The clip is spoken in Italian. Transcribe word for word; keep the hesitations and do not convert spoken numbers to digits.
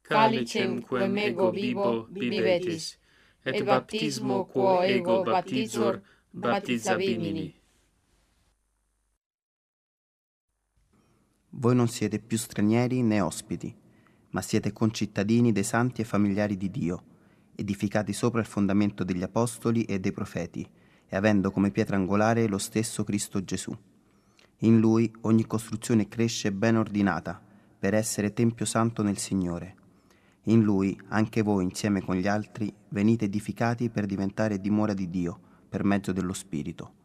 calicem quem ego bibo bibetis, et baptismo quo ego baptizor baptizabimini. Voi non siete più stranieri né ospiti, ma siete concittadini dei santi e familiari di Dio, edificati sopra il fondamento degli apostoli e dei profeti, e avendo come pietra angolare lo stesso Cristo Gesù. In Lui ogni costruzione cresce ben ordinata, per essere tempio santo nel Signore. In Lui anche voi, insieme con gli altri, venite edificati per diventare dimora di Dio, per mezzo dello Spirito.